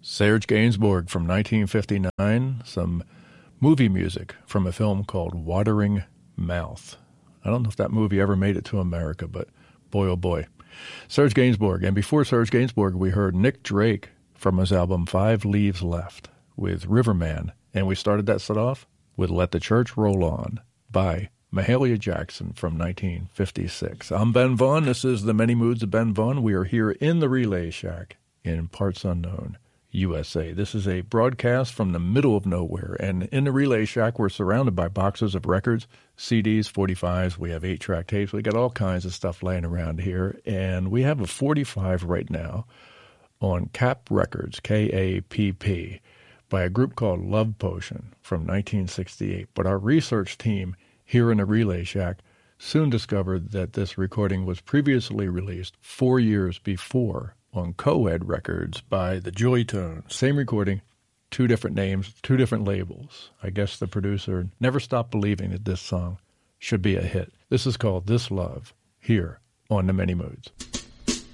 Serge Gainsbourg from 1959, some movie music from a film called Watering Mouth. I don't know if that movie ever made it to America, but boy, oh boy. Serge Gainsbourg. And before Serge Gainsbourg, we heard Nick Drake from his album 5 Leaves Left with Riverman. And we started that set off with Let the Church Roll On by Mahalia Jackson from 1956. I'm Ben Vaughn. This is The Many Moods of Ben Vaughn. We are here in the Relay Shack in Parts Unknown, USA. This is a broadcast from the middle of nowhere. And in the Relay Shack, we're surrounded by boxes of records, CDs, 45s. We have 8-track tapes. We got all kinds of stuff laying around here. And we have a 45 right now on Kapp Records, K-A-P-P, by a group called Love Potion from 1968. But our research team here in the Relay Shack soon discovered that this recording was previously released 4 years before on Coed Records by the Joytones. Same recording, 2 different names, 2 different labels. I guess the producer never stopped believing that this song should be a hit. This is called This Love, here on The Many Moods.